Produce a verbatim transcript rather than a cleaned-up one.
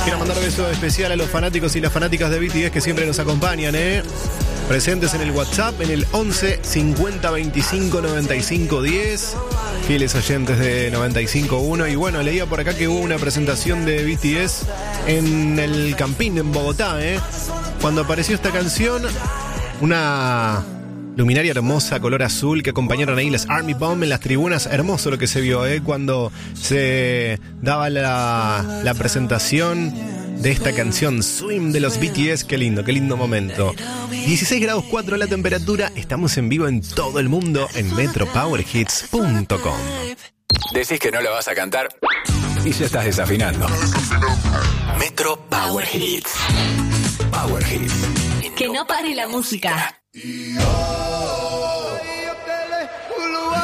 Quiero mandar un beso especial a los fanáticos y las fanáticas de B T S que siempre nos acompañan, ¿eh? Presentes en el WhatsApp, en el once cincuenta veinticinco noventa y cinco diez. Fieles oyentes de noventa y cinco uno. Y bueno, leía por acá que hubo una presentación de B T S en el Campín, en Bogotá, ¿eh? Cuando apareció esta canción, una luminaria hermosa, color azul, que acompañaron ahí las Army Bomb en las tribunas. Hermoso lo que se vio, ¿eh? Cuando se daba la, la presentación de esta canción Swim de los B T S. Qué lindo, qué lindo momento. dieciséis grados cuatro la temperatura. Estamos en vivo en todo el mundo en metro power hits punto com. Decís que no lo vas a cantar y ya estás desafinando. Metro Power Hits. Power Hits. Que no pare la música. Oh.